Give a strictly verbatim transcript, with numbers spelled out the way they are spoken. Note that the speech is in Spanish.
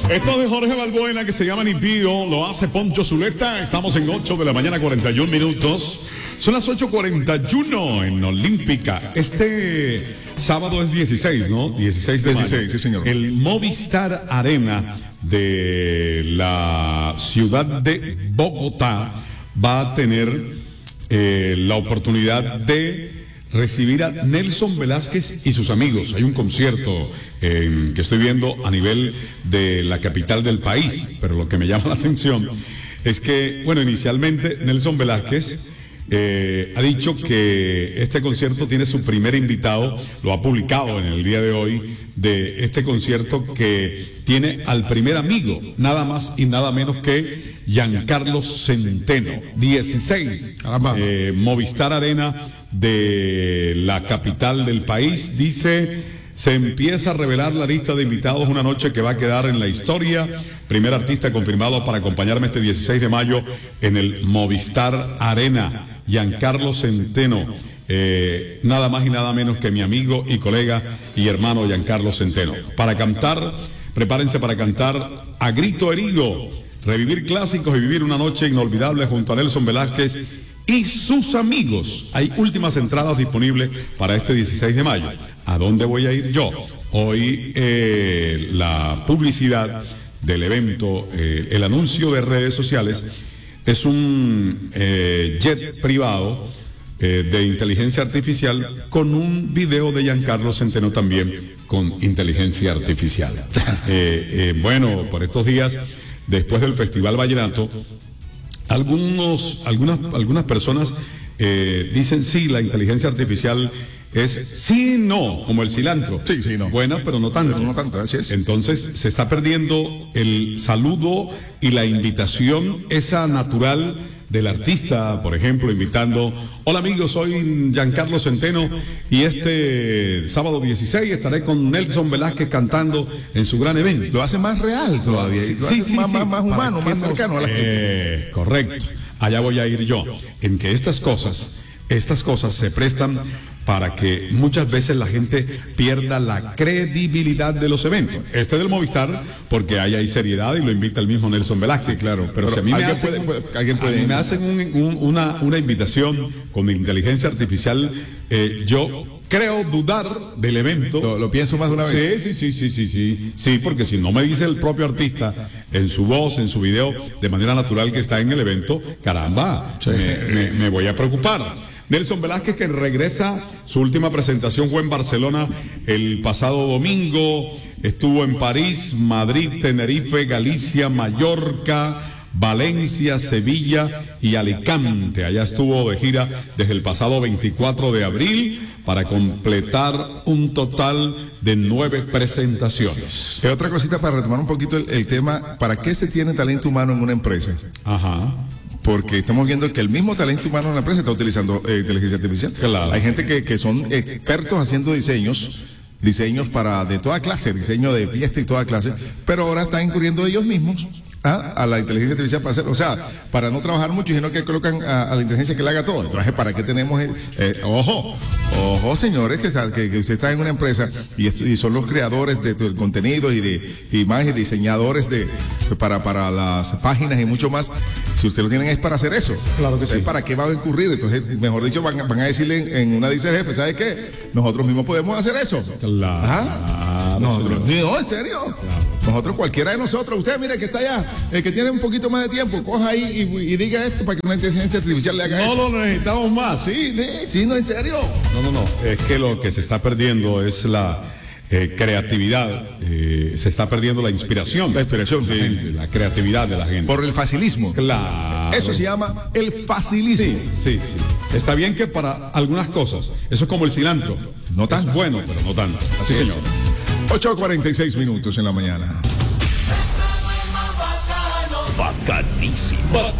Esto de Jorge Balbuena que se llama Ni Pío, lo hace Poncho Zuleta. Estamos en ocho de la mañana, cuarenta y un minutos. Son las ocho cuarenta y uno en Olímpica. Este sábado es dieciséis, ¿no? dieciséis de mayo. dieciséis, sí, señor. El Movistar Arena de la ciudad de Bogotá va a tener eh, la oportunidad de recibir a Nelson Velázquez y sus amigos. Hay un concierto eh, que estoy viendo a nivel de la capital del país, pero lo que me llama la atención es que, bueno, inicialmente Nelson Velázquez eh, ha dicho que este concierto tiene su primer invitado, lo ha publicado en el día de hoy, de este concierto que tiene al primer amigo, nada más y nada menos que Giancarlo Centeno. dieciséis, eh, Movistar Arena de la capital del país. Dice, se empieza a revelar la lista de invitados, una noche que va a quedar en la historia. Primer artista confirmado para acompañarme este dieciséis de mayo en el Movistar Arena, Giancarlo Centeno. Eh, nada más y nada menos que mi amigo y colega y hermano Giancarlo Centeno. Para cantar, prepárense para cantar a grito herido, revivir clásicos y vivir una noche inolvidable junto a Nelson Velázquez y sus amigos. Hay últimas entradas disponibles para este dieciséis de mayo. ¿A dónde voy a ir yo? Hoy eh, la publicidad del evento, eh, el anuncio de redes sociales, es un eh, jet privado eh, de inteligencia artificial con un video de Giancarlo Centeno también con inteligencia artificial. Eh, eh, bueno, por estos días, después del Festival Vallenato, algunos, algunas, algunas personas eh, dicen sí, la inteligencia artificial es sí, no, como el cilantro. Sí, sí, no. Buena, pero no tanto. Pero no tanto, así es. Entonces se está perdiendo el saludo y la invitación, esa natural del artista, por ejemplo, invitando, hola amigos, soy Giancarlo Centeno y este sábado dieciséis estaré con Nelson Velázquez cantando en su gran evento. Lo hace más real todavía, Sí, lo sí, hace sí, más, sí. más, más humano, ¿Para más qué no? cercano a la gente. Eh, correcto. Allá voy a ir yo. En que estas cosas, estas cosas se prestan para que muchas veces la gente pierda la credibilidad de los eventos. Este del Movistar, porque ahí hay seriedad y lo invita el mismo Nelson Velázquez. Sí, claro. Pero, Pero si a mí me alguien hacen, puede- puede- alguien puede- a mí me hacen un- un- una, una invitación con inteligencia artificial, eh, yo creo dudar del evento. Lo, lo pienso más de una vez. Sí, sí, sí, sí, sí, sí, sí, porque si no me dice el propio artista en su voz, en su video, de manera natural que está en el evento, caramba, Sí. me, me- me voy a preocupar. Nelson Velázquez, que regresa, su última presentación fue en Barcelona el pasado domingo, estuvo en París, Madrid, Tenerife, Galicia, Mallorca, Valencia, Sevilla y Alicante. Allá estuvo de gira desde el pasado veinticuatro de abril para completar un total de nueve presentaciones. Eh, otra cosita para retomar un poquito el, el tema, ¿para qué se tiene talento humano en una empresa? Ajá. Porque estamos viendo que el mismo talento humano en la empresa está utilizando eh, inteligencia artificial. Claro. Hay gente que, que son expertos haciendo diseños, diseños para de toda clase, diseño de fiesta y toda clase, pero ahora están incurriendo ellos mismos ¿ah? a la inteligencia artificial para hacer, o sea, para no trabajar mucho, sino que colocan a, a la inteligencia que le haga todo. Entonces, ¿para qué tenemos? Eh, eh, ojo, ojo, señores, que, que, que usted está en una empresa y, es- y son los creadores de, de contenido y de imágenes, diseñadores de para, para las páginas y mucho más. Si usted lo tienen es para hacer eso. Claro que sí. ¿Para qué va a incurrir? Entonces, mejor dicho, van, a- van a decirle en, en una dice jefe, ¿sabe qué? Nosotros mismos podemos hacer eso. Claro. ¿Ah? Nosotros, no, en serio. Nosotros, cualquiera de nosotros, usted mire que está allá, el que tiene un poquito más de tiempo, coja ahí y, y diga esto para que una inteligencia artificial le haga No eso. lo necesitamos más. Sí, sí, sí, no, en serio. No, no, no. Es que lo que se está perdiendo es la eh, creatividad. Eh, se está perdiendo la inspiración. La inspiración, de la, sí. gente, la creatividad de la gente. Por el facilismo. Claro. Eso se llama el facilismo. Sí, sí, sí. Está bien que para algunas cosas, eso es como el cilantro. No tanto. Es bueno, pero no tanto. Así, Sí, señor. ocho cuarenta y seis minutos en la mañana. Bacanísimo.